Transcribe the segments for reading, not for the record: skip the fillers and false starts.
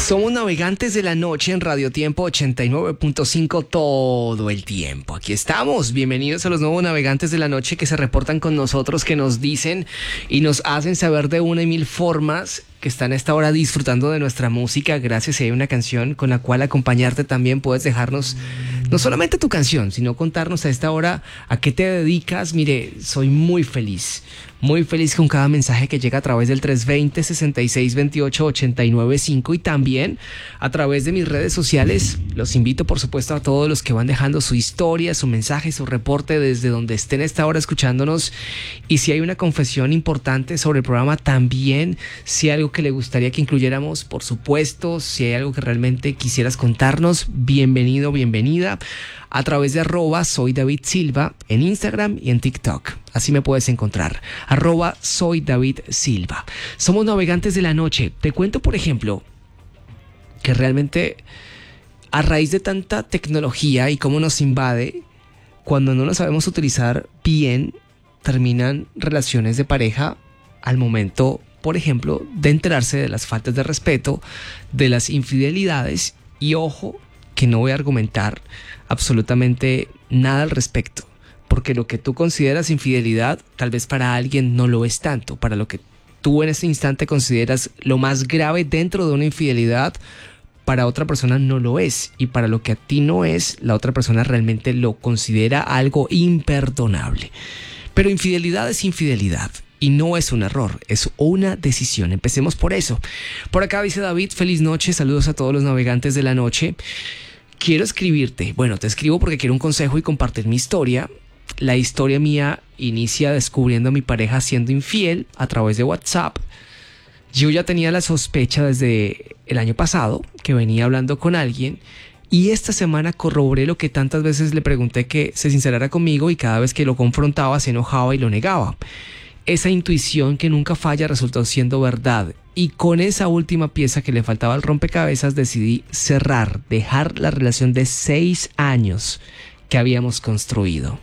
Somos navegantes de la noche en Radio Tiempo 89.5 todo el tiempo. Aquí estamos. Bienvenidos a los nuevos navegantes de la noche que se reportan con nosotros, que nos dicen y nos hacen saber de una y mil formas que están a esta hora disfrutando de nuestra música. Gracias, si hay una canción con la cual acompañarte, también puedes dejarnos no solamente tu canción, sino contarnos a esta hora a qué te dedicas. Mire, soy muy feliz con cada mensaje que llega a través del 320-6628-895 y también a través de mis redes sociales. Los invito, por supuesto, a todos los que van dejando su historia, su mensaje, su reporte desde donde estén a esta hora escuchándonos. Y si hay una confesión importante sobre el programa, también, si hay algo que le gustaría que incluyéramos, por supuesto, si hay algo que realmente quisieras contarnos, bienvenido, bienvenida, a través de @soydavidsilva en Instagram y en TikTok. Así me puedes encontrar, @soydavidsilva. Somos navegantes de la noche. Te cuento, por ejemplo, que realmente a raíz de tanta tecnología y cómo nos invade, cuando no la sabemos utilizar bien, terminan relaciones de pareja al momento, por ejemplo, de enterarse de las faltas de respeto, de las infidelidades. Y ojo, que no voy a argumentar absolutamente nada al respecto, porque lo que tú consideras infidelidad, tal vez para alguien no lo es tanto. Para lo que tú en este instante consideras lo más grave dentro de una infidelidad, para otra persona no lo es. Y para lo que a ti no es, la otra persona realmente lo considera algo imperdonable. Pero infidelidad es infidelidad. Y no es un error, es una decisión. Empecemos por eso. Por acá dice David, feliz noche, saludos a todos los navegantes de la noche. Quiero escribirte. Bueno, te escribo porque quiero un consejo y compartir mi historia. La historia mía inicia descubriendo a mi pareja siendo infiel a través de WhatsApp. Yo ya tenía la sospecha desde el año pasado que venía hablando con alguien. Y esta semana corroboré lo que tantas veces le pregunté, que se sincerara conmigo, y cada vez que lo confrontaba se enojaba y lo negaba. Esa intuición que nunca falla resultó siendo verdad, y con esa última pieza que le faltaba al rompecabezas decidí cerrar, dejar la relación de 6 años que habíamos construido.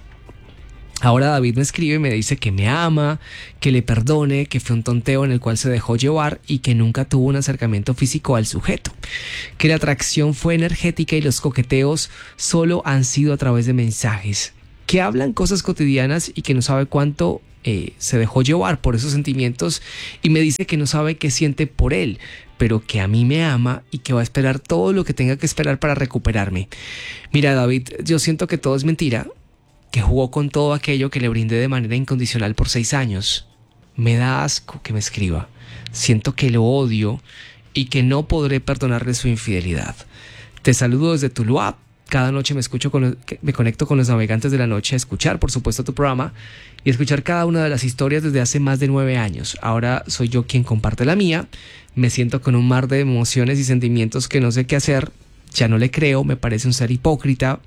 Ahora David me escribe y me dice que me ama, que le perdone, que fue un tonteo en el cual se dejó llevar y que nunca tuvo un acercamiento físico al sujeto, que la atracción fue energética y los coqueteos solo han sido a través de mensajes, que hablan cosas cotidianas y que no sabe cuánto se dejó llevar por esos sentimientos, y me dice que no sabe qué siente por él, pero que a mí me ama y que va a esperar todo lo que tenga que esperar para recuperarme. Mira, David, yo siento que todo es mentira, que jugó con todo aquello que le brindé de manera incondicional por 6 años. Me da asco que me escriba. Siento que lo odio y que no podré perdonarle su infidelidad. Te saludo desde Tuluá. Cada noche me conecto con los navegantes de la noche a escuchar, por supuesto, tu programa y escuchar cada una de las historias desde hace más de 9 años. Ahora soy yo quien comparte la mía. Me siento con un mar de emociones y sentimientos que no sé qué hacer. Ya no le creo, me parece un ser hipócrita,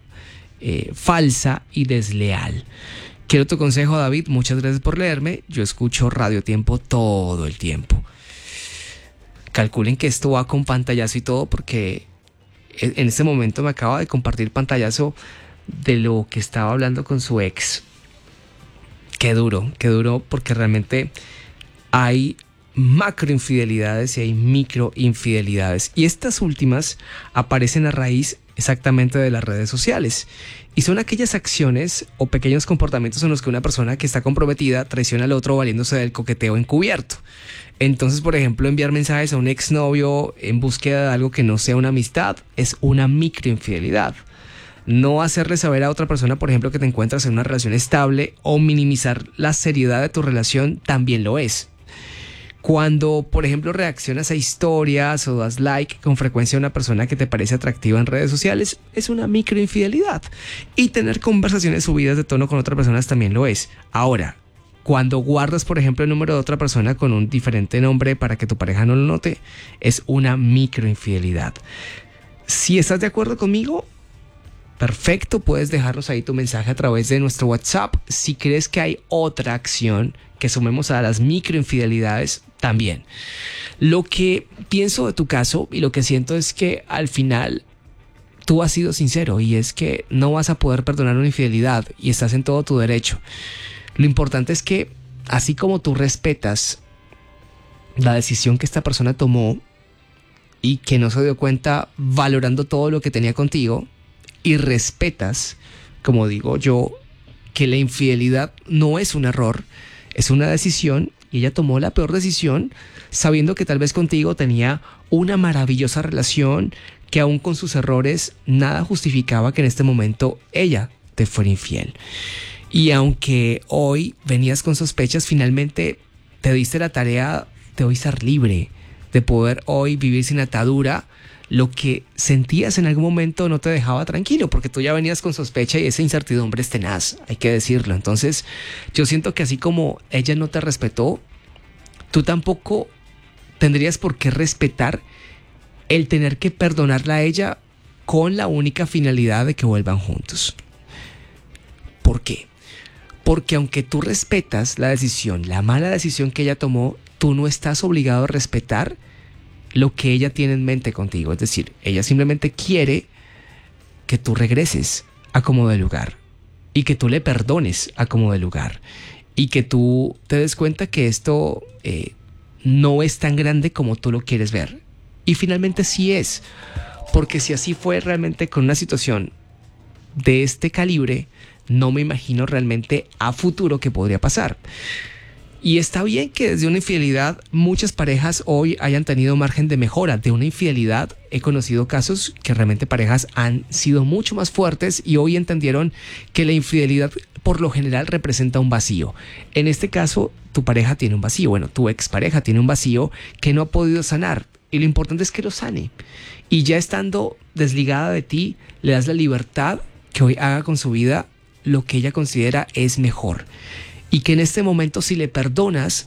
falsa y desleal. Quiero tu consejo, David. Muchas gracias por leerme. Yo escucho Radio Tiempo todo el tiempo. Calculen que esto va con pantallazo y todo, porque en este momento me acaba de compartir pantallazo de lo que estaba hablando con su ex. Qué duro, porque realmente hay macro infidelidades y hay micro infidelidades. Y estas últimas aparecen a raíz exactamente de las redes sociales. Y son aquellas acciones o pequeños comportamientos en los que una persona que está comprometida traiciona al otro valiéndose del coqueteo encubierto. Entonces, por ejemplo, enviar mensajes a un exnovio en búsqueda de algo que no sea una amistad es una microinfidelidad. No hacerle saber a otra persona, por ejemplo, que te encuentras en una relación estable, o minimizar la seriedad de tu relación también lo es. Cuando, por ejemplo, reaccionas a historias o das like con frecuencia a una persona que te parece atractiva en redes sociales, es una microinfidelidad. Y tener conversaciones subidas de tono con otras personas también lo es. Ahora, cuando guardas, por ejemplo, el número de otra persona con un diferente nombre para que tu pareja no lo note, es una microinfidelidad. Si estás de acuerdo conmigo, perfecto, puedes dejarnos ahí tu mensaje a través de nuestro WhatsApp. Si crees que hay otra acción que sumemos a las microinfidelidades, también. Lo que pienso de tu caso y lo que siento es que al final tú has sido sincero, y es que no vas a poder perdonar una infidelidad y estás en todo tu derecho. Lo importante es que, así como tú respetas la decisión que esta persona tomó, y que no se dio cuenta valorando todo lo que tenía contigo y respetas, como digo yo, que la infidelidad no es un error, es una decisión y ella tomó la peor decisión sabiendo que tal vez contigo tenía una maravillosa relación que aún con sus errores nada justificaba que en este momento ella te fuera infiel. Y aunque hoy venías con sospechas, finalmente te diste la tarea de hoy ser libre, de poder hoy vivir sin atadura. Lo que sentías en algún momento no te dejaba tranquilo porque tú ya venías con sospecha y esa incertidumbre es tenaz, hay que decirlo. Entonces yo siento que así como ella no te respetó, tú tampoco tendrías por qué respetar el tener que perdonarla a ella con la única finalidad de que vuelvan juntos. ¿Por qué? Porque aunque tú respetas la decisión, la mala decisión que ella tomó, tú no estás obligado a respetar lo que ella tiene en mente contigo. Es decir, ella simplemente quiere que tú regreses a como de lugar y que tú le perdones a como de lugar y que tú te des cuenta que esto no es tan grande como tú lo quieres ver. Y finalmente sí es, porque si así fue realmente con una situación de este calibre, no me imagino realmente a futuro qué podría pasar. Y está bien que desde una infidelidad muchas parejas hoy hayan tenido margen de mejora. De una infidelidad he conocido casos que realmente parejas han sido mucho más fuertes y hoy entendieron que la infidelidad por lo general representa un vacío. En este caso, tu pareja tiene un vacío, bueno, tu expareja tiene un vacío que no ha podido sanar y lo importante es que lo sane. Y ya estando desligada de ti, le das la libertad que hoy haga con su vida lo que ella considera es mejor. Y que en este momento, si le perdonas,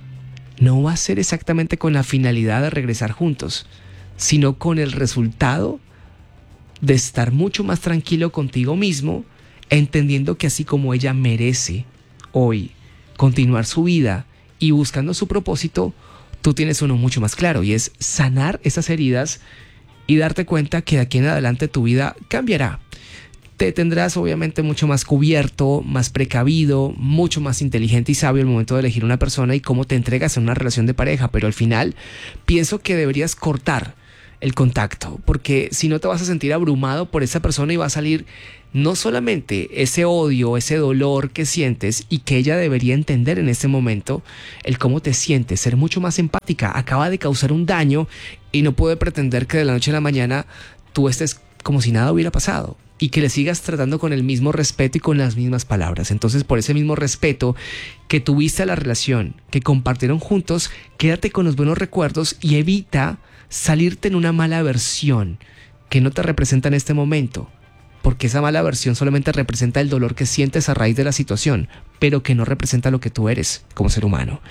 no va a ser exactamente con la finalidad de regresar juntos, sino con el resultado de estar mucho más tranquilo contigo mismo, entendiendo que así como ella merece hoy continuar su vida y buscando su propósito, tú tienes uno mucho más claro y es sanar esas heridas y darte cuenta que de aquí en adelante tu vida cambiará. Te tendrás obviamente mucho más cubierto, más precavido, mucho más inteligente y sabio al momento de elegir una persona y cómo te entregas en una relación de pareja, pero al final pienso que deberías cortar el contacto, porque si no te vas a sentir abrumado por esa persona y va a salir no solamente ese odio, ese dolor que sientes y que ella debería entender en este momento, el cómo te sientes, ser mucho más empática, acaba de causar un daño y no puede pretender que de la noche a la mañana tú estés como si nada hubiera pasado y que le sigas tratando con el mismo respeto y con las mismas palabras. Entonces, por ese mismo respeto que tuviste a la relación, que compartieron juntos, quédate con los buenos recuerdos y evita salirte en una mala versión que no te representa en este momento, porque esa mala versión solamente representa el dolor que sientes a raíz de la situación, pero que no representa lo que tú eres como ser humano.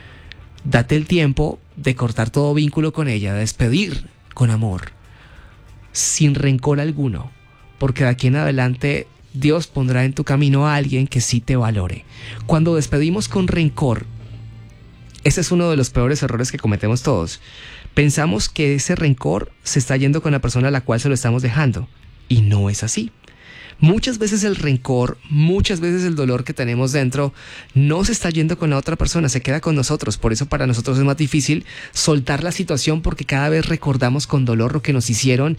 Date el tiempo de cortar todo vínculo con ella, de despedir con amor, sin rencor alguno, porque de aquí en adelante Dios pondrá en tu camino a alguien que sí te valore. Cuando despedimos con rencor, ese es uno de los peores errores que cometemos todos. Pensamos que ese rencor se está yendo con la persona a la cual se lo estamos dejando, y no es así. Muchas veces el rencor, muchas veces el dolor que tenemos dentro no se está yendo con la otra persona, se queda con nosotros. Por eso para nosotros es más difícil soltar la situación porque cada vez recordamos con dolor lo que nos hicieron.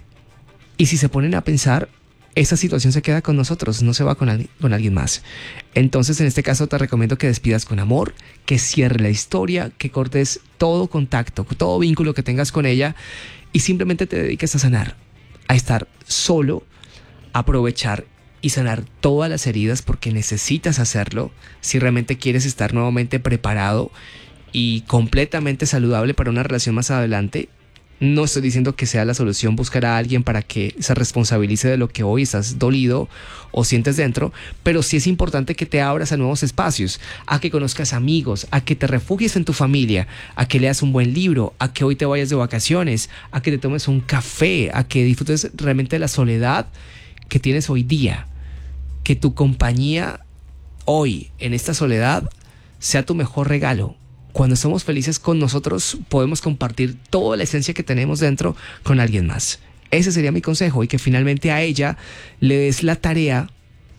Y si se ponen a pensar, esa situación se queda con nosotros, no se va con alguien más. Entonces en este caso te recomiendo que despidas con amor, que cierres la historia, que cortes todo contacto, todo vínculo que tengas con ella y simplemente te dediques a sanar, a estar solo, aprovechar y sanar todas las heridas porque necesitas hacerlo si realmente quieres estar nuevamente preparado y completamente saludable para una relación más adelante. No estoy diciendo que sea la solución buscar a alguien para que se responsabilice de lo que hoy estás dolido o sientes dentro, pero sí es importante que te abras a nuevos espacios, a que conozcas amigos, a que te refugies en tu familia, a que leas un buen libro, a que hoy te vayas de vacaciones, a que te tomes un café, a que disfrutes realmente de la soledad que tienes hoy día. Que tu compañía hoy en esta soledad sea tu mejor regalo. Cuando somos felices con nosotros, podemos compartir toda la esencia que tenemos dentro con alguien más. Ese sería mi consejo y que finalmente a ella le des la tarea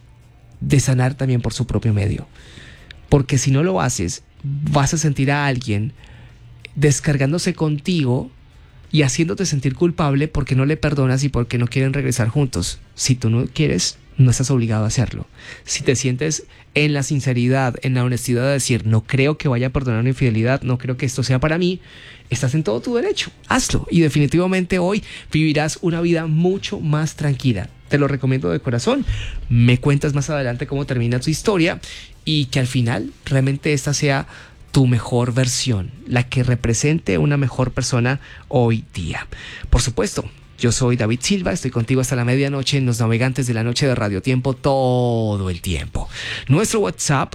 de sanar también por su propio medio. Porque si no lo haces, vas a sentir a alguien descargándose contigo y haciéndote sentir culpable porque no le perdonas y porque no quieren regresar juntos. Si tú no quieres, no estás obligado a hacerlo. Si te sientes en la sinceridad, en la honestidad de decir, no creo que vaya a perdonar una infidelidad, no creo que esto sea para mí, estás en todo tu derecho. Hazlo y definitivamente hoy vivirás una vida mucho más tranquila. Te lo recomiendo de corazón. Me cuentas más adelante cómo termina tu historia y que al final realmente esta sea tu mejor versión, la que represente una mejor persona hoy día. Por supuesto, yo soy David Silva, estoy contigo hasta la medianoche en Los Navegantes de la Noche de Radio Tiempo todo el tiempo. Nuestro WhatsApp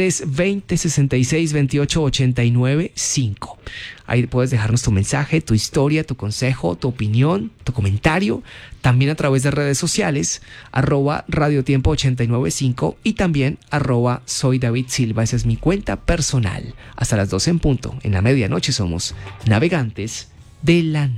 320-6628-895. Ahí puedes dejarnos tu mensaje, tu historia, tu consejo, tu opinión, tu comentario. También a través de redes sociales, @radiotiempo 895 y también @soy David Silva. Esa es mi cuenta personal. Hasta las 12 en punto. En la medianoche somos Navegantes de la Noche.